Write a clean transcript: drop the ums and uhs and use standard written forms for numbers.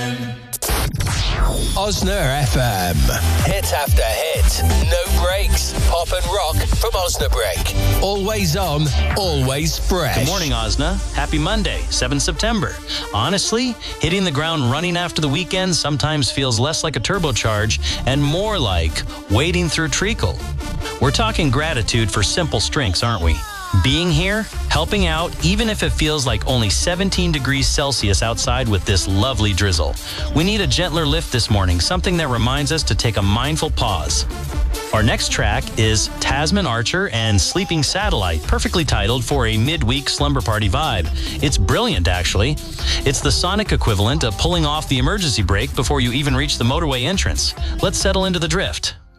Osna FM. Hit after hit. No breaks. Pop and rock from Osnabrück. Always on, always fresh. Good morning, Osna. Happy Monday, 7th September. Honestly, hitting the ground running after the weekend sometimes feels less like a turbocharge and more like wading through treacle. We're talking gratitude for simple strengths, aren't we? Being here, helping out, even if it feels like only 17 degrees Celsius outside with this lovely drizzle. We need a gentler lift this morning, something that reminds us to take a mindful pause. Our next track is Tasman Archer and Sleeping Satellite, perfectly titled for a midweek slumber party vibe. It's brilliant, actually. It's the sonic equivalent of pulling off the emergency brake before you even reach the motorway entrance. Let's settle into the drift.